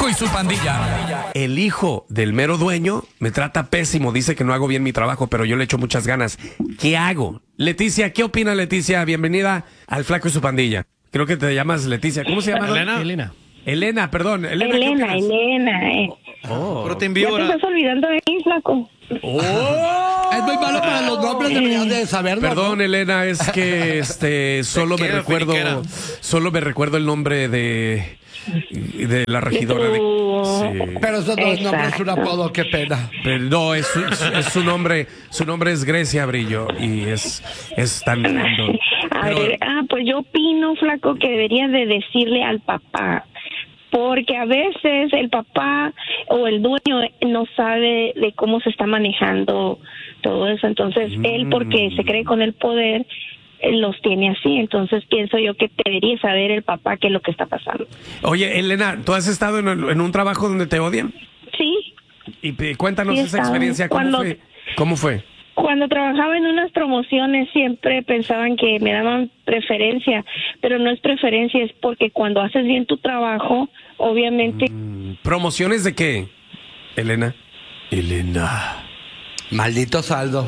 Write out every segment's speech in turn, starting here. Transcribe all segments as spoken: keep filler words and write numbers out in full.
Flaco y su pandilla. El hijo del mero dueño me trata pésimo, dice que no hago bien mi trabajo, pero yo le echo muchas ganas. ¿Qué hago? Leticia, ¿qué opina Leticia? Bienvenida al Flaco y su pandilla. Creo que te llamas Leticia. ¿Cómo se llama? Elena. Elena. Elena, perdón. Elena, Elena, Elena. Eh. Oh. Pero te Ya envío te ahora. estás olvidando de mí, flaco. Oh. Es muy malo para los nombres, deberías de saberlo. Perdón, Elena, es que este solo me Finiquera, recuerdo finiquera. solo me recuerdo el nombre de de la regidora de, sí. Pero eso no es nombre, es un Exacto. apodo, qué pena. Pero no, es su, es su nombre, su nombre es Grecia Brillo y es es tan lindo. A Pero- ver, ah, pues yo opino, flaco, que deberías de decirle al papá. Porque a veces el papá o el dueño no sabe de cómo se está manejando todo eso. Entonces, él, porque se cree con el poder, él los tiene así. Entonces, pienso yo que debería saber el papá qué es lo que está pasando. Oye, Elena, ¿tú has estado en, en un trabajo donde te odian? Sí, Y pe- cuéntanos Sí, he esa estado. experiencia, ¿cómo Cuando- fue? ¿Cómo fue? cuando trabajaba en unas promociones siempre pensaban que me daban preferencia, pero no es preferencia, es porque cuando haces bien tu trabajo, obviamente... ¿Promociones de qué, Elena? Elena. Maldito saldo.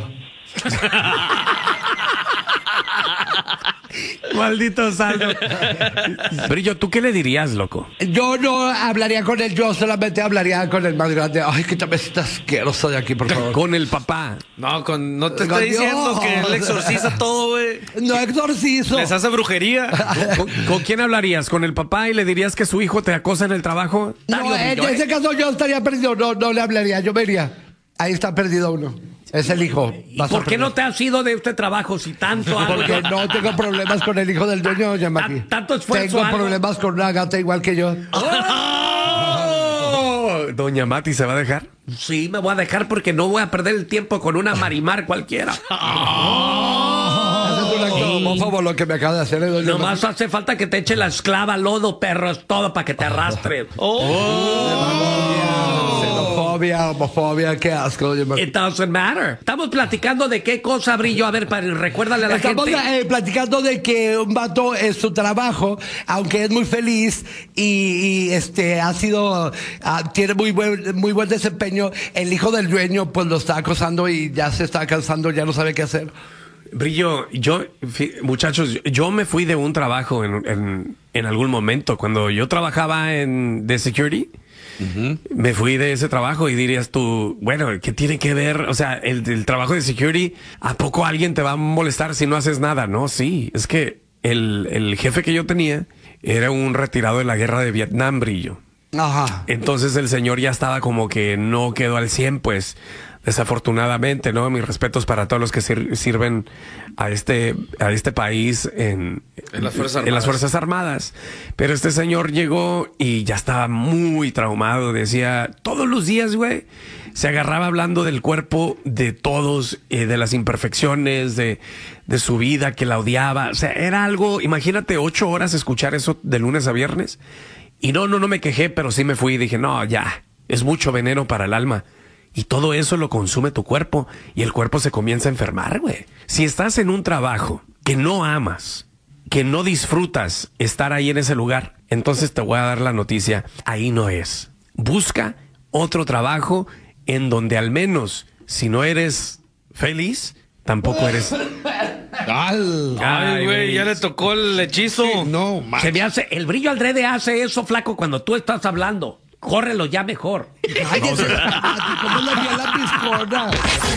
Maldito saldo. Brillo, ¿tú qué le dirías, loco? Yo no hablaría con él, yo solamente hablaría con el más grande. Ay, quítame esta asquerosa de aquí, por favor. Con el papá. No, con, no te Con estoy diciendo Dios. que él exorciza todo, güey. No exorcizo. Les hace brujería. ¿Con, con quién hablarías? ¿Con el papá y le dirías que su hijo te acosa en el trabajo? No, Dario en Brillo, ese ¿eh? caso yo estaría perdido, no, no le hablaría, yo me iría. Ahí está perdido uno. Es el hijo. ¿Y por qué no te has ido de este trabajo si tanto hago Porque yo? no tengo problemas con el hijo del dueño, doña Maki. Ta- tanto esfuerzo, Tengo algo. problemas con una gata igual que yo. ¡Oh! Doña Mati, ¿se va a dejar? Sí, me voy a dejar porque no voy a perder el tiempo con una Marimar cualquiera. Ese es un acto homófobo lo que me acaba de hacer, ¿eh, doña Nomás Maki? hace falta que te eche la esclava, lodo, perros, todo para que te arrastre. Xenofobia, homofobia, qué asco, doña Maki. It doesn't matter. Estamos platicando de qué cosa, Brillo. A ver, para recuérdale a la Estamos gente. eh, platicando de que un vato es su trabajo, aunque es muy feliz y, y, este ha sido ah, tiene muy buen muy buen desempeño. El hijo del dueño pues lo está acosando y ya se está cansando, ya no sabe qué hacer. Brillo, yo, fi- muchachos, yo me fui de un trabajo en, en, en algún momento. Cuando yo trabajaba en de security, me fui de ese trabajo y dirías tú, bueno, ¿qué tiene que ver? O sea, el, el trabajo de security, ¿a poco alguien te va a molestar si no haces nada? No, sí, es que el, el jefe que yo tenía era un retirado de la guerra de Vietnam, Brillo. Ajá. Entonces el señor ya estaba como que no quedó al cien, pues, desafortunadamente, ¿no? Mis respetos para todos los que sir- sirven a este, a este país en, En las Fuerzas en las Armadas. Fuerzas Armadas. Pero este señor llegó y ya estaba muy traumado. Decía, todos los días, güey, se agarraba hablando del cuerpo de todos, eh, de las imperfecciones, de, de su vida, que la odiaba. O sea, era algo, imagínate, ocho horas escuchar eso de lunes a viernes. Y no, no, no me quejé, pero sí me fui y dije, no, ya, es mucho veneno para el alma. Y todo eso lo consume tu cuerpo y el cuerpo se comienza a enfermar, güey. Si estás en un trabajo que no amas, que no disfrutas estar ahí en ese lugar, entonces te voy a dar la noticia, ahí no es. Busca otro trabajo en donde al menos, si no eres feliz, tampoco eres... Al- Ay, güey, ya le tocó el hechizo. No, Se me hace, el Brillo Aldrede hace eso, flaco, cuando tú estás hablando. Córrelo ya mejor. cállese. ¿Cómo le dio la piscona?